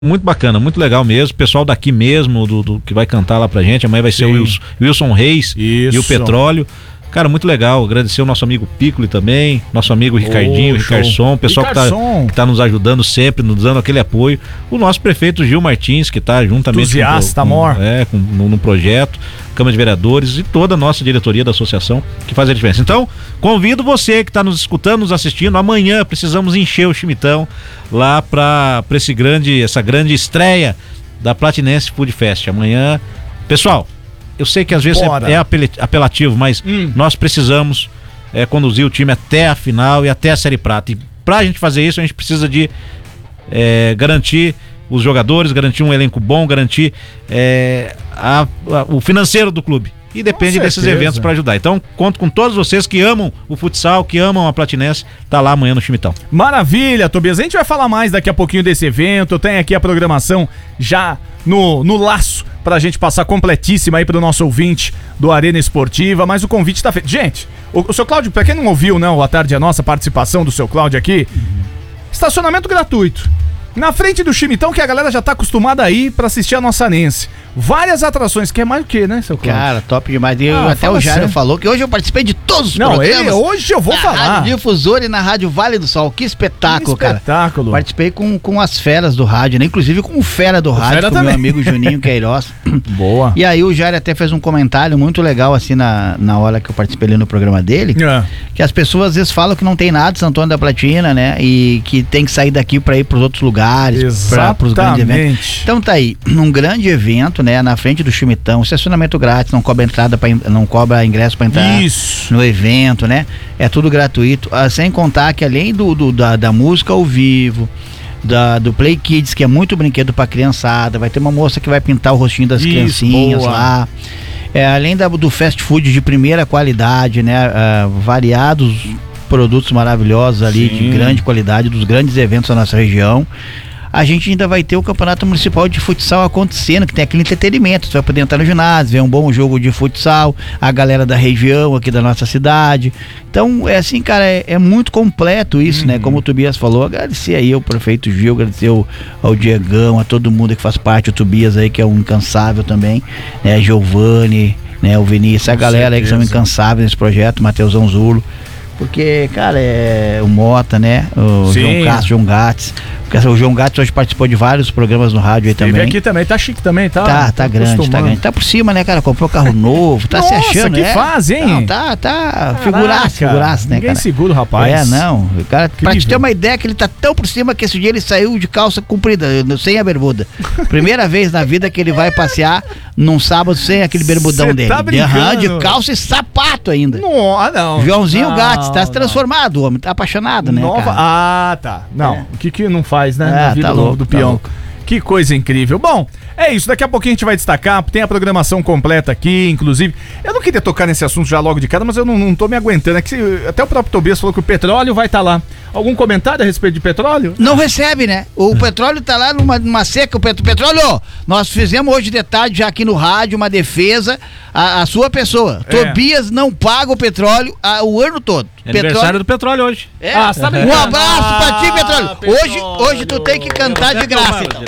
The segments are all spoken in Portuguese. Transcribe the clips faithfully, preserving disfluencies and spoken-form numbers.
Muito bacana, muito legal mesmo. O pessoal daqui mesmo, do, do que vai cantar lá pra gente. Amanhã vai ser o Wilson, Wilson Reis Isso. e o Petróleo. Cara, muito legal. Agradecer o nosso amigo Piccoli também, nosso amigo Ricardinho, oh, Ricardson, o pessoal que tá, que tá nos ajudando sempre, nos dando aquele apoio. O nosso prefeito Gil Martins, que tá juntamente Entusiasta, com, com, amor. É, com, no, no projeto, Câmara de Vereadores e toda a nossa diretoria da associação que faz a diferença. Então, convido você que tá nos escutando, nos assistindo. Amanhã precisamos encher o Chimitão lá pra, pra esse grande, essa grande estreia da Platinense Food Fest. Amanhã, pessoal, eu sei que às vezes é, é apelativo, mas hum. nós precisamos é, conduzir o time até a final e até a Série Prata. E pra gente fazer isso, a gente precisa de é, garantir os jogadores, garantir um elenco bom, garantir é, a, a, o financeiro do clube. E depende desses eventos para ajudar. Então, conto com todos vocês que amam o futsal, que amam a Platinense, tá lá amanhã no Chimitão. Maravilha, Tobias. A gente vai falar mais daqui a pouquinho desse evento. Tem aqui a programação já no, no laço pra gente passar completíssima aí pro nosso ouvinte do Arena Esportiva, mas o convite tá feito. Gente, o, o seu Cláudio, pra quem não ouviu, não, a tarde é nossa participação do seu Cláudio aqui, uhum. estacionamento gratuito. Na frente do Chimitão, que a galera já tá acostumada aí pra assistir a nossa Nense. Várias atrações, que é mais o que, né, seu Cláudio? Cara, top demais. E ah, até o Jairo falou que hoje eu participei de todos os Não, programas. Não, hoje eu vou na falar. Na Rádio Difusora e na Rádio Vale do Sol. Que espetáculo, que espetáculo. cara. Participei com, com as feras do rádio, né? Inclusive com o fera do o rádio, fera com o meu amigo Juninho Queiroz. Boa. E aí o Jairo até fez um comentário muito legal, assim, na, na hora que eu participei ali no programa dele. É. Que as pessoas às vezes falam que não tem nada de Santo Antônio da Platina, né? E que tem que sair daqui pra ir pros outros lugares. Exatamente. Para os grandes eventos. Então tá aí, num grande evento, né, na frente do Chimitão, estacionamento grátis, não cobra entrada para não cobra ingresso para entrar Isso. no evento, né? É tudo gratuito, ah, sem contar que além do, do da, da música ao vivo, da, do Play Kids, que é muito brinquedo para criançada, vai ter uma moça que vai pintar o rostinho das Isso, criancinhas boa. lá. É, além da, do fast food de primeira qualidade, né? Ah, variados produtos maravilhosos ali, Sim. de grande qualidade, dos grandes eventos da nossa região. A gente ainda vai ter o Campeonato Municipal de Futsal acontecendo, que tem aquele entretenimento, você vai poder entrar no ginásio, ver um bom jogo de futsal, a galera da região aqui da nossa cidade. Então, é assim, cara, é, é muito completo isso, uhum. né? Como o Tobias falou, agradecer aí ao prefeito Gil, agradecer ao, ao Diegão, a todo mundo que faz parte, o Tobias aí, que é um incansável também, né? Giovanni, né? O Vinícius, a galera aí que são incansáveis nesse projeto, Matheusão Zulo. Porque, cara, é o Mota, né? O Sim. João Castro, João Gates. Porque o João Gates hoje participou de vários programas no rádio aí também. Ele aqui também, tá chique também, tá? Tá, tá, tá grande, tá grande. Tá por cima, né, cara? Comprou carro novo, tá Nossa, se achando, que né? faz, hein? Não, tá, tá, figuraço, figuraço, né, ninguém cara? segura o rapaz. É, não. O cara, pra te ter uma ideia que ele tá tão por cima que esse dia ele saiu de calça comprida, sem a bermuda. Primeira vez na vida que ele vai passear num sábado sem aquele berbudão Cê dele. Tá brincando? De calça e sapato ainda. Não, ah, não. Joãozinho não, Gates, tá se não. transformado, o homem, tá apaixonado, né, Nova... cara? Ah, tá. Não, é. o que que não faz, né? É, na vida tá do, louco, do tá peão. louco. Que coisa incrível. Bom, é isso. Daqui a pouquinho a gente vai destacar. Tem a programação completa aqui, inclusive. Eu não queria tocar nesse assunto já logo de cara, mas eu não, não tô me aguentando. É que se, até o próprio Tobias falou que o petróleo vai estar tá lá. Algum comentário a respeito de petróleo? Não recebe, né? O petróleo tá lá numa, numa seca. O pet- petróleo, nós fizemos hoje de tarde já aqui no rádio uma defesa à, à sua pessoa. É. Tobias não paga o petróleo a, o ano todo. É petróleo... aniversário do petróleo hoje. É. Ah, sabe? Um abraço pra ti, petróleo. Ah, petróleo. Hoje, hoje tu tem que cantar de graça, então.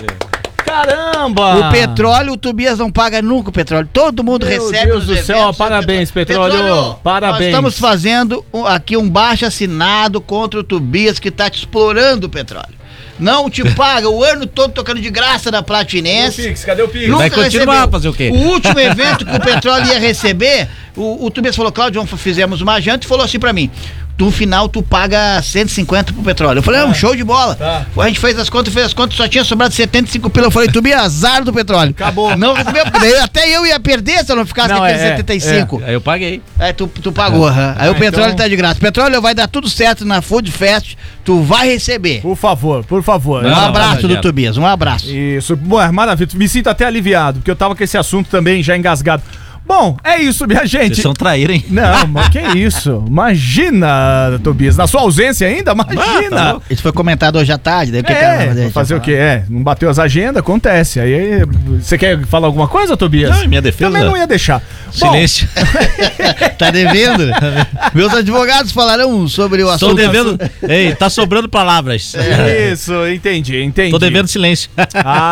Caramba! O petróleo, o Tobias não paga nunca o petróleo. Todo mundo Meu recebe Deus os do céu, eventos. parabéns, petróleo. petróleo. Parabéns. Nós estamos fazendo um, aqui um baixo assinado contra o Tobias que tá te explorando o petróleo. Não te paga o ano todo tocando de graça na Platinense. Cadê o Pix? Cadê o Pix? Vai continuar recebeu. Fazer o quê? O último evento que o petróleo ia receber, o, o Tobias falou, Cláudio, fizemos uma janta e falou assim pra mim: no final tu paga cento e cinquenta pro petróleo. Eu falei, é um show de bola. Tá. A gente fez as contas, fez as contas, só tinha sobrado setenta e cinco pila. Eu falei, Tobias, azar do petróleo. Acabou. Não recebeu, até eu ia perder se eu não ficasse não, com aquele é, setenta e cinco. É, é. Aí eu paguei. Aí tu, tu pagou, é. Aí ah, o petróleo então... tá de graça. Petróleo vai dar tudo certo na Food Fest, tu vai receber. Por favor, por favor. Um não, abraço não, do Tobias, um abraço. Isso, boa, maravilha. Me sinto até aliviado, porque eu tava com esse assunto também já engasgado. Bom, é isso, minha gente. Vocês são traíra, hein? Não, mas que isso? Imagina, Tobias, na sua ausência ainda, imagina. Ah, tá Isso foi comentado hoje à tarde, daí o que É, que ela vai fazer? fazer o quê? É, não bateu as agendas, acontece. Aí, você quer falar alguma coisa, Tobias? Não, em minha defesa. Também não ia deixar. Silêncio. Tá devendo? Meus advogados falarão sobre o Tô assunto. devendo. Ei, tá sobrando palavras. Bom, isso, entendi, entendi. Tô devendo silêncio. Ah,